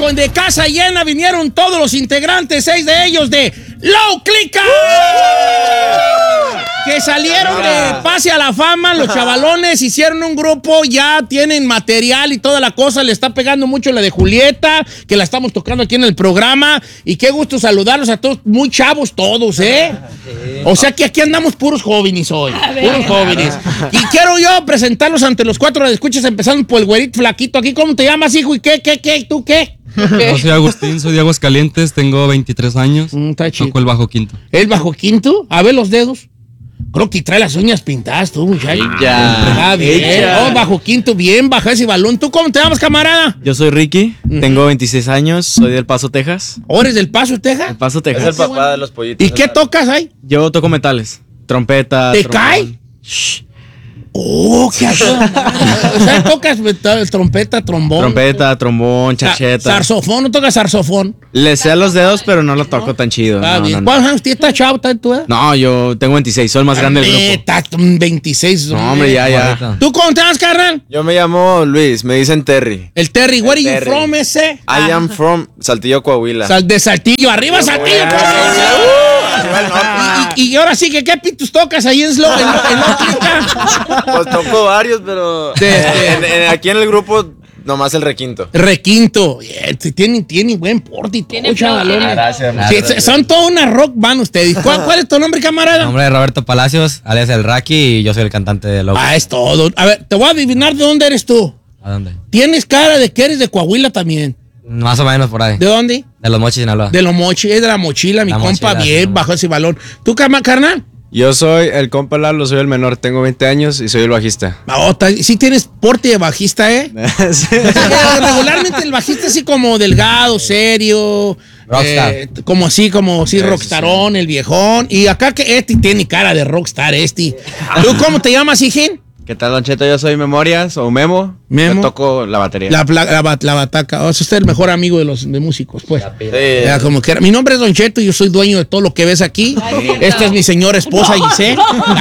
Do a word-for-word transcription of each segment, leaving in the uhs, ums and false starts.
con de casa llena, vinieron todos los integrantes, seis de ellos de Low Clica. Que salieron de Pase a la Fama, los chavalones hicieron un grupo, ya tienen material y toda la cosa, le está pegando mucho la de Julieta, que la estamos tocando aquí en el programa, y qué gusto saludarlos a todos, muy chavos todos, ¿eh? O sea que aquí andamos puros jóvenes hoy, puros jóvenes. Y quiero yo presentarlos ante los cuatro escuchas, empezando por el güerito flaquito aquí. ¿Cómo te llamas, hijo? ¿Y qué, qué, qué? ¿Tú qué? Yo soy Agustín, soy de Aguascalientes, tengo veintitrés años. Mm, está chido. Toco el bajo quinto. ¿El bajo quinto? A ver los dedos. Creo que trae las uñas pintadas tú, muchacho. Ya. Ah, bien. Echa. Oh, bajo quinto, bien, baja ese balón. ¿Tú cómo te llamas, camarada? Yo soy Ricky, tengo veintiséis años, soy del Paso, Texas. ¿O eres del Paso, Texas? El Paso, Es Texas. el papá de los pollitos. ¿Y qué tocas ahí? Yo toco metales, trompeta. ¿Te trombón. cae? Oh, qué asco. O sea, tocas metal, trompeta, trombón. Trompeta, trombón, chacheta. Saxofón, no tocas saxofón. Le sé a los dedos, pero no lo toco tan chido. Ah, no, bien. no, no. ¿Cuántos años tienes? ¿Estás chavo? ¿Estás tú? Eh? No, yo tengo veintiséis, soy el más grande del grupo. Neta, veintiséis. No, hombre, ya, ya. ¿Tú cómo te llamas, carnal? Yo me llamo Luis, me dicen Terry. El Terry. Where are you Terry. from, ese? I am from Saltillo, Coahuila. Sal de Saltillo. ¡Arriba, Saltillo! Y, y, y ahora sí, que ¿qué pitos tocas ahí en Slow? En, en Low-Clica? Pues toco varios, pero Sí, eh, sí. en- en- aquí en el grupo nomás el requinto. Requinto. Yeah, tienen, tienen buen porte y todo, Tienen chavalones. flow. Gracias, Sí, s- son toda una rock band ustedes. ¿Cuál, cuál es tu nombre, camarada? Mi nombre es Roberto Palacios, alias El Raki, y yo soy el cantante de Low. Ah, es todo. A ver, te voy a adivinar de dónde eres tú. ¿A dónde? Tienes cara de que eres de Coahuila también. Más o menos por ahí. ¿De dónde? De Los Mochis, Sinaloa. De los mochi, es de la mochila, mi La compa, mochila, bien, sí. bajo ese balón. ¿Tú, cama, carnal? Yo soy el compa Lalo, soy el menor, tengo veinte años y soy el bajista. Ah, oh, ta- sí tienes porte de bajista, ¿eh? Sí. O sea, regularmente el bajista así como delgado, serio. Rockstar. eh, como así, como sí, Sí, sí, rockstarón, el viejón. Y acá que este tiene cara de rockstar, este. ¿Tú cómo te llamas, hijín? ¿Qué tal, Don Cheto? Yo soy Memorias o Memo. Memo. Yo toco la batería. La, pla- la, bat- la bataca. O sea, usted es el mejor amigo de los de músicos, pues. Sí. Ya, como que era. Mi nombre es Don Cheto y yo soy dueño de todo lo que ves aquí. Esta es mi señora esposa, Giselle.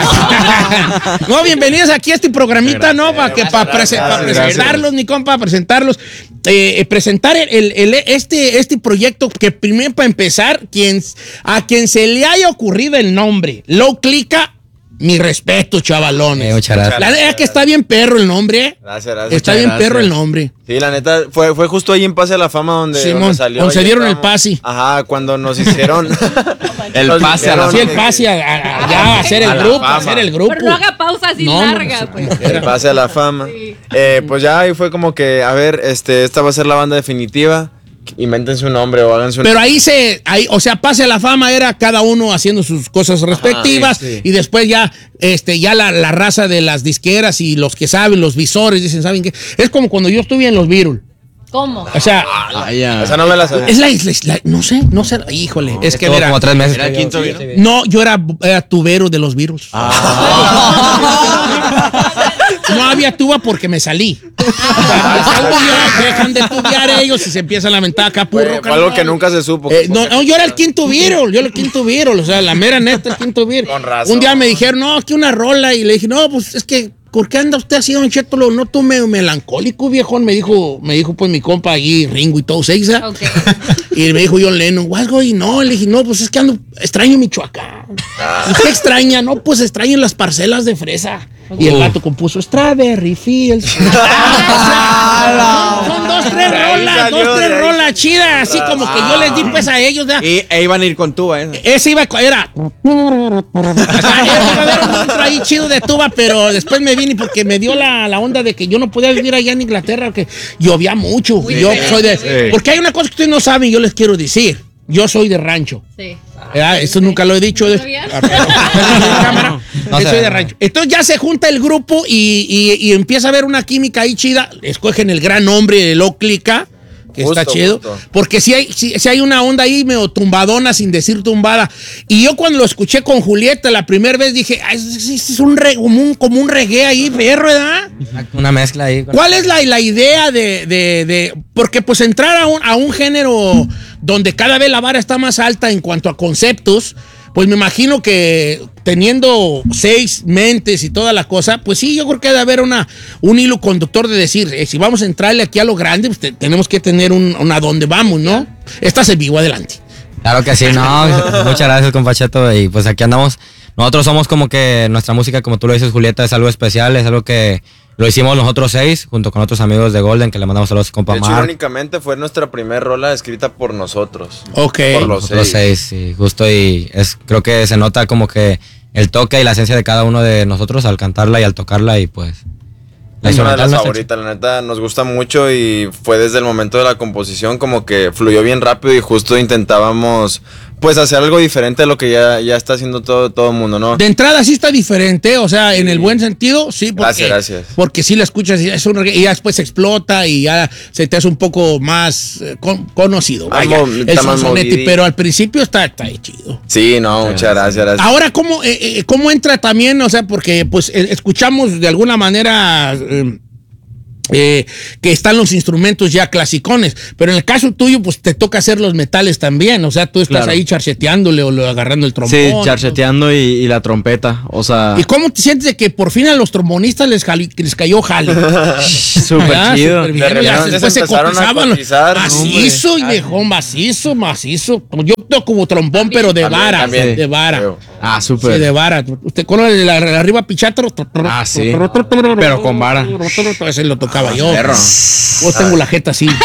No, bienvenidos aquí a este programita, ¿no? Para que para gracias, presentarlos, ni compa, para presentarlos. Eh, eh, presentar el, el- el- este, este proyecto que primero para empezar, quien, a quien se le haya ocurrido el nombre, Low Clica, mi respeto, chavalones. Eh, muchas gracias. La verdad es que está bien perro el nombre, ¿eh? Gracias, gracias. Está Muchas bien gracias. perro el nombre. Sí, la neta, fue, fue justo ahí en Pase a la Fama donde, Simón, donde salió. donde se y dieron el estábamos- pase. Ajá, cuando nos hicieron El nos pase a la dijeron Sí, el que- pase a, a- a- ya a hacer el A la grupo, a fama. hacer el grupo. Pero no haga pausa así No, no, larga, no, pues. El pase a la fama. Sí. Eh, pues ya ahí fue como que, a ver, este, esta va a ser la banda definitiva. Invéntense un nombre o háganse un Pero ahí se, ahí, o sea, Pase a la Fama era cada uno haciendo sus cosas respectivas sí, sí. y después ya, este, ya la, la raza de las disqueras y los que saben, los visores, dicen, ¿saben qué? Es como cuando yo estuve en los Beatles. ¿Cómo? O sea, Ay, ya. Esa no me la sabía. es la, es la- no sé, no sé, híjole, es que Estuvo era, como tres meses. Era que yo- quinto sí, vino. sí, sí. no, yo era, era tubero de los Beatles. No había tuba porque me salí. O sea, me salgo yo, dejan de tubear ellos y se empiezan a lamentar acá, Fue, purro. fue algo que nunca se supo. Eh, no, no, yo era el quinto Beatle, yo era el quinto Beatle, o sea, la mera neta, el quinto Beatle. Con razón. Un día me dijeron, no, aquí una rola, y le dije, no, pues es que, ¿por qué anda usted así, Don Cheto? Lo noto medio melancólico, viejón, me dijo, me dijo pues mi compa allí, Ringo y todo, Seiza. Ok. Y me dijo John Lennon, algo, y no, le dije, no, pues es que ando, extraño Michoacán. ¿Y qué extraña? No, pues extraño las parcelas de fresa. Y el vato compuso Strawberry Fields. Son, son dos, tres rolas, salió, dos, tres de ahí. rolas chidas, así como que yo les di pues a ellos, ¿verdad? Y e iban a ir con tuba, ¿eh? Ese iba, a- era. O sea, iba a haber un intro ahí chido de tuba, pero después me vine porque me dio la, la onda de que yo no podía vivir allá en Inglaterra, porque llovía mucho. Y yo soy de. sí. Porque hay una cosa que ustedes no saben y yo les quiero decir. Yo soy de rancho. Sí. ¿Verdad? Eso nunca lo he dicho. De, ¿Sabías? Ah, pero- en cámara. No Yo sé. soy de rancho. Entonces ya se junta el grupo y, y- y empieza a haber una química ahí chida. Escogen el gran nombre de Low Clica, que Justo, está chido. justo. Porque si hay, si, si hay una onda ahí medio tumbadona, sin decir tumbada. Y yo cuando lo escuché con Julieta la primera vez dije, ah, es, es- es un re- como, un, como un reggae ahí, perro, ¿verdad? Una, una mezcla ahí. con- ¿Cuál es la, la idea de, de- de- Porque pues entrar a un, a un género donde cada vez la vara está más alta en cuanto a conceptos, pues me imagino que teniendo seis mentes y toda la cosa, pues sí, yo creo que debe haber una, un hilo conductor de decir, eh, si vamos a entrarle aquí a lo grande, pues te, tenemos que tener un, un a dónde vamos, ¿no? Estás en vivo, adelante. Claro que sí, no, muchas gracias, compa Cheto, y pues aquí andamos. Nosotros somos como que nuestra música, como tú lo dices, Julieta, es algo especial, es algo que lo hicimos nosotros seis, junto con otros amigos de Golden, que le mandamos saludos a compa De hecho, Mark. irónicamente fue nuestra primera rola escrita por nosotros. Ok. Por los Nosotros seis. seis, sí, justo, y es, creo que se nota como que el toque y la esencia de cada uno de nosotros al cantarla y al tocarla, y pues... La Es una de instrumental las no está favoritas, la neta, nos gusta mucho y fue desde el momento de la composición como que fluyó bien rápido y justo intentábamos pues hacer algo diferente a lo que ya, ya está haciendo todo, todo el mundo, ¿no? De entrada sí está diferente, o sea, en el buen sentido, sí, porque, Gracias, gracias. porque sí la escuchas y, es un regga- y ya después explota y ya se te hace un poco más eh, con- conocido, Más vaya, mo- el está más sonsonete, movidito. pero al principio está, está ahí chido. Sí, no, muchas gracias, gracias. Ahora, ¿cómo, eh, eh, ¿cómo entra también? O sea, porque pues eh, escuchamos de alguna manera... eh, Eh, que están los instrumentos ya clasicones, pero en el caso tuyo pues te toca hacer los metales también, o sea, tú estás Claro. ahí charcheteándole o lo- agarrando el trombón. Sí, charcheteando y, y la trompeta. O sea, ¿Y cómo te sientes de que por fin a los trombonistas les, jali- les cayó jale? súper ¿Verdad? chido. Súper bien. De repente Ya después se empezaron a cotizaban cotizar, macizo y dejó macizo, macizo. Yo toco como trombón, pero de También, vara, también. de vara. Creo. Ah, Sí, súper. de vara. ¿Usted conoce el de la, la arriba pichátaro? Ah, sí. Pero con vara. Ese lo tocaba yo. perro. Yo tengo la jeta así.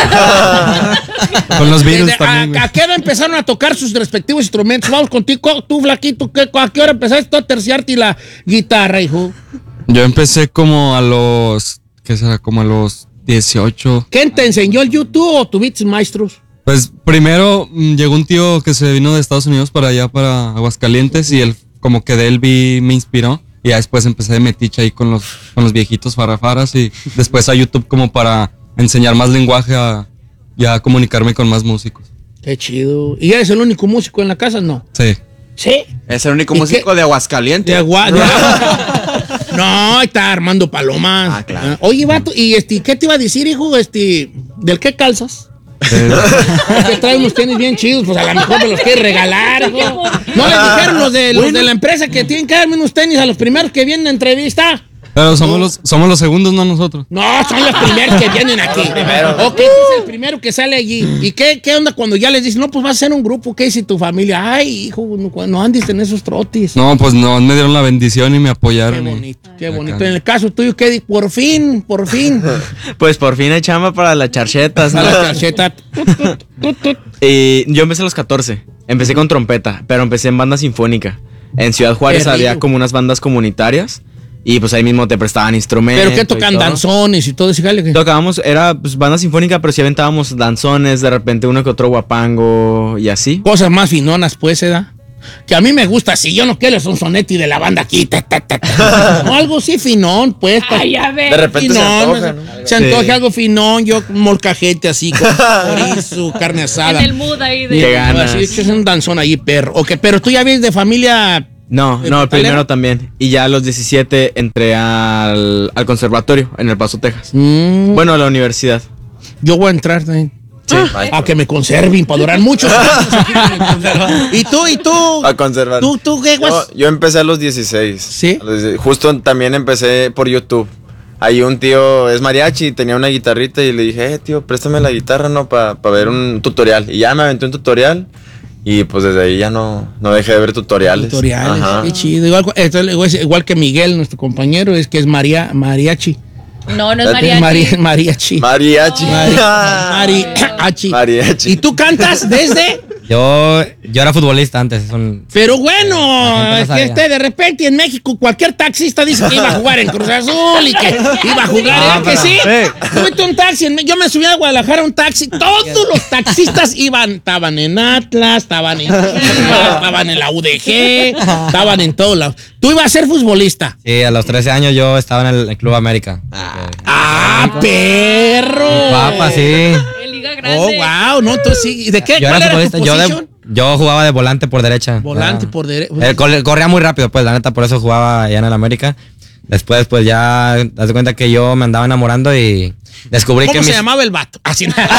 Con los Desde- Beatles también, ¿A, güey. a qué hora empezaron a tocar sus respectivos instrumentos? Vamos contigo, tú, Flaquito. ¿qué- ¿A qué hora empezaste a terciarte la guitarra, hijo? Yo empecé como a los, ¿qué será? Como a los dieciocho. ¿Quién te enseñó el YouTube o tuviste maestros? Pues primero mm, llegó un tío que se vino de Estados Unidos para allá, para Aguascalientes, y él, como que de él vi, me inspiró. Y ya después empecé de metiche ahí con los, con los viejitos farrafaras, y después a YouTube como para enseñar más lenguaje a, y a comunicarme con más músicos. Qué chido. ¿Y eres el único músico en la casa? No. Sí. ¿Sí? Es el único ¿Y músico qué? de Aguascalientes. De agua. de- No, ahí está Armando Palomas. Ah, claro. Oye, vato, ¿y este, qué te iba a decir, hijo? Este, ¿del qué calzas? Que trae unos tenis bien chidos, pues a lo mejor me los quiere regalar, hijo. No les dijeron los de, los de la empresa que tienen que darme unos tenis a los primeros que vienen a entrevista. Pero somos los, somos los segundos, no nosotros. No, son los primeros que vienen aquí. Ok, este es el primero que sale allí. ¿Y qué, qué onda cuando ya les dicen, no, pues vas a ser un grupo? ¿Qué dice tu familia? Ay, hijo, no, no andes en esos trotis. No, pues no, me dieron la bendición y me Qué apoyaron. y- bonito, qué acá. bonito. En el caso tuyo, ¿qué? di- Por fin, por fin. Pues por fin hay chamba para las charchetas, A ¿no? la tarjeta. Tut, tut, tut, tut. Y yo empecé a los catorce. Empecé con trompeta, pero empecé en banda sinfónica. En Ciudad Juárez Qué había rico. como unas bandas comunitarias. Y pues ahí mismo te prestaban instrumentos. Pero que y tocan todo. danzones y todo ese jale. ¿qué? Tocábamos, era pues banda sinfónica, pero sí aventábamos danzones, de repente uno que otro guapango y así. Cosas más finonas, pues, ¿eh? da? Que a mí me gusta así. Yo no quiero el sonsonetti de la banda aquí. ta, ta, ta, ta. No, algo sí finón, pues. pa- Ay, ya ve. De repente se finón, antoja, ¿no? Se antoja algo finón. Yo molcajete así, con chorizo, carne asada. En el mood ahí de. Qué ganas. Así, es un danzón ahí, perro. Ok, pero tú ya vienes de familia. No, ¿De no, el metalero? primero también. Y ya a los diecisiete entré al, al conservatorio en El Paso, Texas. Mm, Bueno, a la universidad. yo voy a entrar también. A que me conserven para durar muchos años. ¿Y tú, y tú? A conservar. ¿Tú, tú qué, Yo, guas? yo empecé a los dieciséis. ¿Sí? A los dieciséis. Justo también empecé por YouTube. Ahí un tío es mariachi, tenía una guitarrita y le dije, eh, tío, préstame la guitarra, ¿no? Para ver un tutorial. Y ya me aventé un tutorial y pues desde ahí ya no, no dejé de ver tutoriales. Tutoriales, Ajá. qué chido. Igual, esto es igual que Miguel, nuestro compañero, es que es María, mariachi. No, no es Es mariachi. Mari- mariachi. Mariachi. Mari- mariachi. Mariachi. ¿Y tú cantas desde? Yo, yo era futbolista antes. Es un, Pero bueno, La gente no es que sabía. este de repente en México cualquier taxista dice que iba a jugar en Cruz Azul y que iba a jugar, ¿verdad que sí? Súbete un taxi, en- yo me subí a Guadalajara a un taxi, todos los taxistas iban, estaban en Atlas, estaban en Chivas, estaban en la U D G, estaban en todos lados. Tú ibas a ser futbolista. sí, a los trece años yo estaba en el, el Club América. ¡Ah, perro! Guapa, sí. En Liga Grande. Oh, wow, no, entonces sí. ¿Y de qué? Yo ¿Cuál era era tu futbolista. Yo, de- posición? yo jugaba de volante por derecha. Volante Era- por derecha. Eh, cor- corría muy rápido, pues, la neta, por eso jugaba allá en el América. Después, pues ya, haz de cuenta que yo me andaba enamorando y descubrí ¿Cómo que se mis- llamaba el vato? Así nada.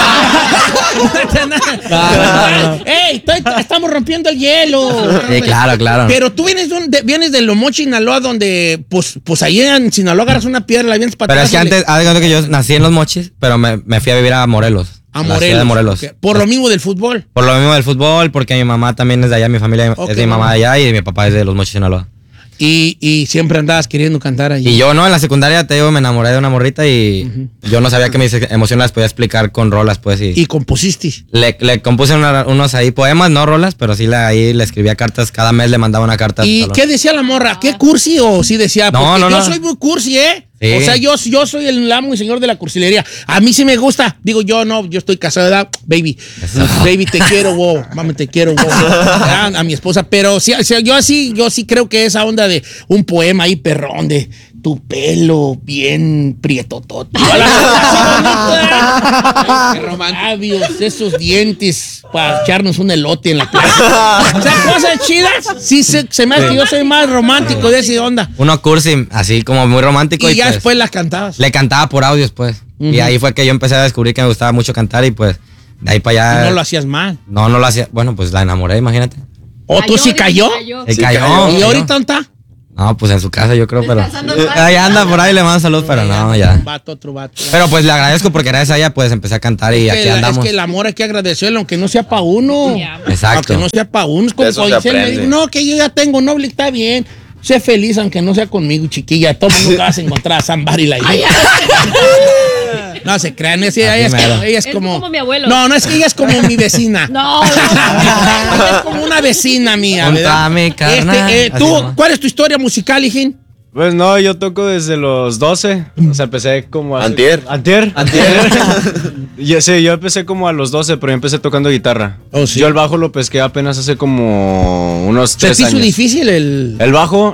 ¡Ey! estoy- estamos rompiendo el hielo. Sí, claro, claro. Pero tú vienes de, un- de- vienes de Lomochi, Sinaloa, donde, pues, pues ahí en Sinaloa agarras una piedra, la vienes para Pero atrás. es que y le- antes, haz de cuenta que yo nací en Los Mochis, pero me, me fui a vivir a Morelos. A la Morelos. ciudad de Morelos. Ok. Por lo mismo del fútbol. Por lo mismo del fútbol, porque mi mamá también es de allá, mi familia Ok, es de mi mamá bueno. de allá y mi papá es de Los Mochis, Sinaloa. Y, y siempre andabas queriendo cantar ahí. Y yo, no, en la secundaria, te digo, me enamoré de una morrita y yo no sabía que mis emociones las podía explicar con rolas, pues. Y, Y compusiste. le, le compuse una- unos ahí poemas, no rolas, pero sí la, ahí le escribía cartas, cada mes le mandaba una carta. al ¿Y salón. qué decía la morra? ¿Qué cursi o sí decía? No, Porque no, yo no. soy muy cursi, ¿eh? Sí. O sea, yo, yo soy el amo y señor de la cursilería. A mí sí me gusta. Digo, yo no, yo estoy casado, ¿verdad? Baby. Baby, te quiero, wow. Mami, te quiero, wow. ¿Verdad? A mi esposa. Pero sí, o sea, yo así, yo sí creo que esa onda de un poema ahí perrón de tu pelo bien prietotote. Labios, esos dientes para echarnos un elote en la playa. O sea, cosas chidas. Sí, se, se me hace que yo soy más romántico de esa onda. Uno cursi, así como muy romántico. Y Y, ya pues, después las cantabas. le cantaba por audios, pues. Ujú. Y ahí fue que yo empecé a descubrir que me gustaba mucho cantar y pues de ahí para Y allá. no lo hacías mal. No, no lo hacía. Bueno, pues la enamoré, imagínate. ¿O tú sí dice, cayó? Se Sí, cayó. cayó. ¿Y cayó. ahorita dónde está? No, pues en su casa yo creo, pero. Descansando en paz. Ahí anda por ahí, le mando salud, pero no, ya. Un vato, otro vato. Pero pues le agradezco porque gracias a ella pues empecé a cantar y Es aquí que la- andamos. Es que el amor hay que agradecerlo, aunque no sea para uno. Ya. Exacto. Aunque no sea para uno. Es como Eso cuando se Giselle me aprende. dijo, no, que yo ya tengo novio, está bien. Sé feliz aunque no sea conmigo, chiquilla. Todo el mundo vas a encontrar a Somebody like me. No se crean, es, ella, Así es mero. como, ella es Es como... como mi abuelo. No, no, es que ella es como mi vecina. No, no. Ella es como una vecina mía, Junto ¿verdad? a mi carnal. Este, eh, Así tú, nomás. ¿cuál es tu historia musical, hijín? Pues no, yo toco desde los doce. O sea, empecé como a... Antier. Antier. Antier. Yo, sí, yo empecé como a los doce, pero yo empecé tocando guitarra. Oh, sí. Yo el bajo lo pesqué apenas hace como unos ¿Se tres te hizo años. difícil el...? El bajo...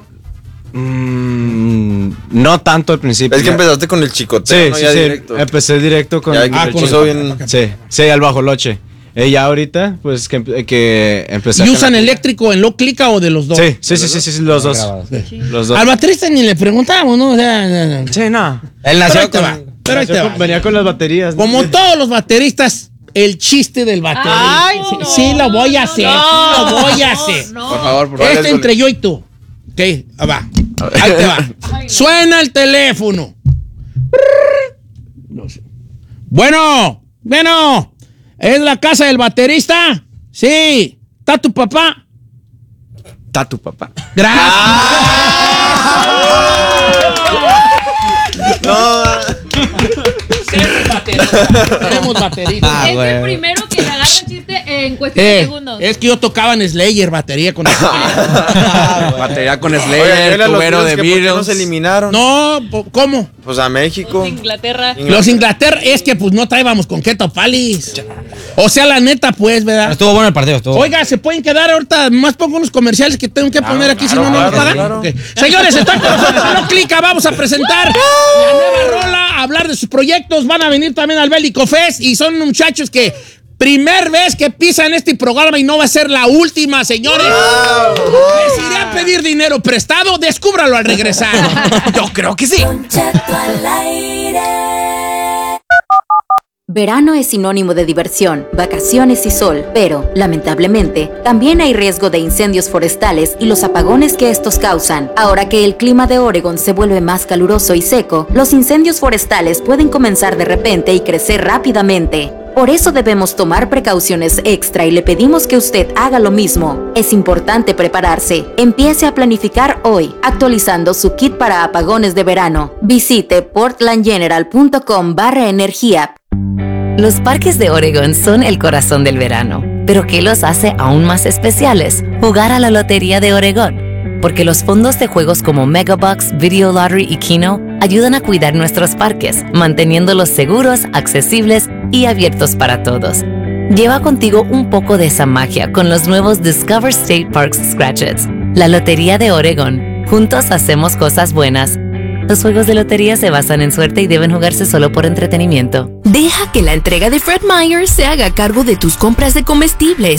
mm, no tanto al principio. Es que empezaste con el chicoteo, Sí, ¿no? sí, Ya sí. directo. Empecé directo con... Ya el- que Ah, el con chico el- bien... Sí, sí, al bajo loche. Eh, ya ahorita, pues que, que empecé ¿Y a usan cantar- eléctrico en lo clica o de los dos? Sí, sí, sí, sí, sí, sí, los dos. Los dos. Al baterista ni le preguntamos, ¿no? O sea, no, no. Sí, no. Él Pero ahí nació te va, con. pero ahí te Venía va. con- Venía con las baterías. ¿no? Como todos los bateristas, el chiste del baterista. Ay, sí, no, sí, lo voy a no, hacer, no, sí, lo voy a no, hacer. no. Por favor, por favor. Este entre yo y tú. Ok, ahí va. Ahí te va. Suena el teléfono. No sé. Bueno, bueno. ¿Es la casa del baterista? Sí. ¿Está tu papá? Está tu papá. Gracias. No, Tenemos baterista. Tenemos baterista. Ah, Es güey. el primero que le agarra el chiste en cuestión Eh, de segundos. es que yo tocaba en Slayer, batería con Batería con Oiga, Slayer, dile a los tubero tíos de que ¿por qué Beatles. nos eliminaron? No, po- ¿cómo? Pues a México. De Inglaterra. Los Inglaterra, es que pues no traíamos con Keto Palis. O sea, la neta, pues, ¿verdad? Estuvo bueno el partido, estuvo. Oiga, ¿se pueden quedar ahorita? Más pongo unos comerciales que tengo que poner aquí, si no, no nos claro, pagan. claro. Ok. Señores, están con nosotros. No clica, vamos a presentar la nueva rola, a hablar de sus proyectos. Van a venir también al Bélico Fest y son muchachos que primer vez que pisan este programa y no va a ser la última, señores. Les iré a pedir dinero prestado, descúbralo al regresar. Yo creo que sí. Don Cheto al aire. Verano es sinónimo de diversión, vacaciones y sol, pero, lamentablemente, también hay riesgo de incendios forestales y los apagones que estos causan. Ahora que el clima de Oregon se vuelve más caluroso y seco, los incendios forestales pueden comenzar de repente y crecer rápidamente. Por eso debemos tomar precauciones extra y le pedimos que usted haga lo mismo. Es importante prepararse. Empiece a planificar hoy, actualizando su kit para apagones de verano. Visite portlandgeneral.com barra energía. Los parques de Oregon son el corazón del verano. ¿Pero qué los hace aún más especiales? Jugar a la Lotería de Oregón. Porque los fondos de juegos como Megabucks, Video Lottery y Keno ayudan a cuidar nuestros parques, manteniéndolos seguros, accesibles y abiertos para todos. Lleva contigo un poco de esa magia con los nuevos Discover State Parks Scratch-Its, la Lotería de Oregon. Juntos hacemos cosas buenas. Los juegos de lotería se basan en suerte y deben jugarse solo por entretenimiento. Deja que la entrega de Fred Meyer se haga cargo de tus compras de comestibles.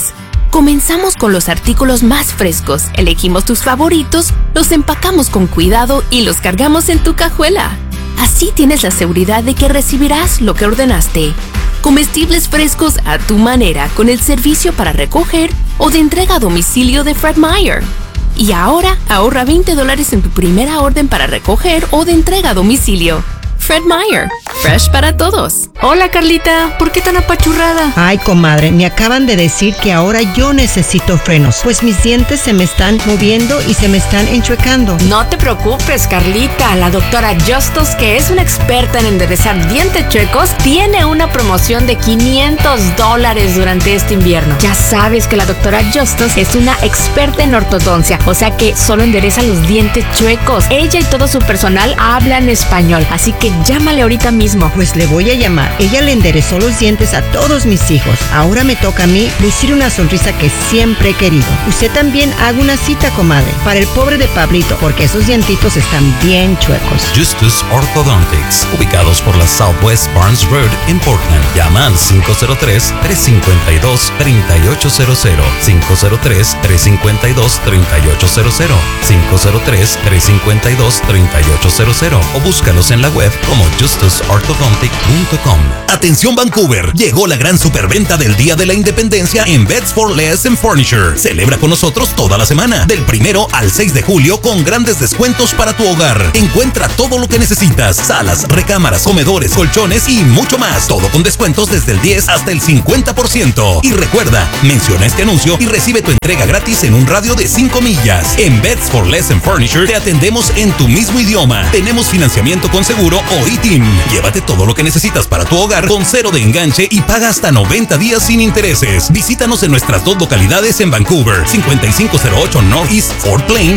Comenzamos con los artículos más frescos, elegimos tus favoritos, los empacamos con cuidado y los cargamos en tu cajuela. Así tienes la seguridad de que recibirás lo que ordenaste. Comestibles frescos a tu manera con el servicio para recoger o de entrega a domicilio de Fred Meyer. Y ahora ahorra veinte dólares en tu primera orden para recoger o de entrega a domicilio. Fred Meyer, fresh para todos. Hola Carlita, ¿por qué tan apachurrada? Ay, comadre, me acaban de decir que ahora yo necesito frenos, pues mis dientes se me están moviendo y se me están enchuecando. No te preocupes, Carlita, la doctora Justus, que es una experta en enderezar dientes chuecos, tiene una promoción de quinientos dólares durante este invierno. Ya sabes que la doctora Justus es una experta en ortodoncia, o sea que solo endereza los dientes chuecos. Ella y todo su personal hablan español, así que llámale ahorita mismo. Pues le voy a llamar. Ella le enderezó los dientes a todos mis hijos. Ahora me toca a mí lucir una sonrisa que siempre he querido. Usted también haga una cita, comadre, para el pobre de Pablito, porque esos dientitos están bien chuecos. Justus Orthodontics, ubicados por la Southwest Barnes Road en Portland. Llama al cinco cero tres, tres cinco dos, tres ocho cero cero, cinco cero tres, tres cinco dos, tres ocho cero cero, cinco cero tres, tres cinco dos, tres ocho cero cero o búscalos en la web como justus orthodontic punto com. Atención Vancouver, llegó la gran superventa del Día de la Independencia en Beds for Less and Furniture. Celebra con nosotros toda la semana, del primero al seis de julio, con grandes descuentos para tu hogar. Encuentra todo lo que necesitas: salas, recámaras, comedores, colchones y mucho más. Todo con descuentos desde el diez hasta el cincuenta por ciento. Y recuerda, menciona este anuncio y recibe tu entrega gratis en un radio de cinco millas. En Beds for Less and Furniture te atendemos en tu mismo idioma. Tenemos financiamiento con seguro o I T I M. Llévate todo lo que necesitas para tu hogar con cero de enganche y paga hasta noventa días sin intereses. Visítanos en nuestras dos localidades en Vancouver, cincuenta y cinco cero ocho Northeast Fort Plain